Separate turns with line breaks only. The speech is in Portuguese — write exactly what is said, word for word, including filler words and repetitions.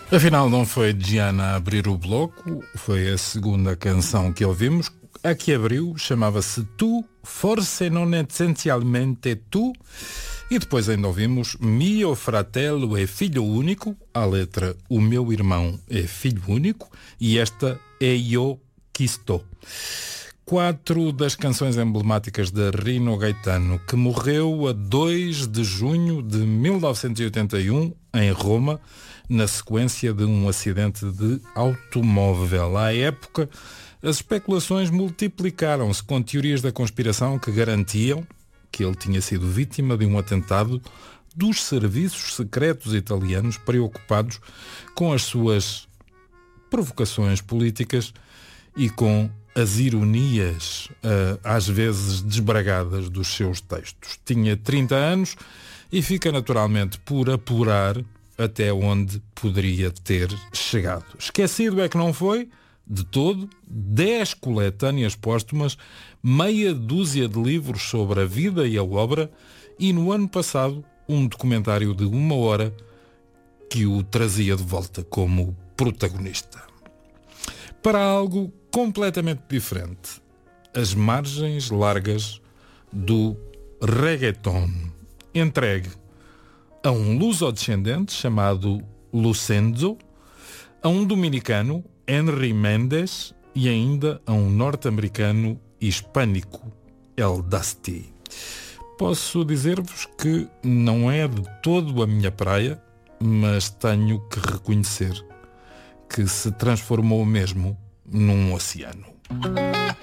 Afinal, não foi Gianna a abrir o bloco, foi a segunda canção que ouvimos. A que abriu chamava-se Tu, Forse non essencialmente tu. E depois ainda ouvimos Mio fratello é filho único, a letra O meu irmão é filho único, e esta é Io que estou. Quatro das canções emblemáticas de Rino Gaetano, que morreu a dois de junho de mil novecentos e oitenta e um em Roma, na sequência de um acidente de automóvel. À época, as especulações multiplicaram-se com teorias da conspiração que garantiam que ele tinha sido vítima de um atentado dos serviços secretos italianos preocupados com as suas provocações políticas e com as ironias, às vezes desbragadas, dos seus textos. Tinha trinta anos e fica naturalmente por apurar até onde poderia ter chegado. Esquecido é que não foi, de todo, dez coletâneas póstumas, meia dúzia de livros sobre a vida e a obra e, no ano passado, um documentário de uma hora que o trazia de volta como protagonista. Para algo completamente diferente, as margens largas do reggaeton, entregue a um luso-descendente chamado Lucenzo, a um dominicano, Henry Mendes, e ainda a um norte-americano hispânico, El Dusty. Posso dizer-vos que não é de todo a minha praia, mas tenho que reconhecer que se transformou mesmo num oceano.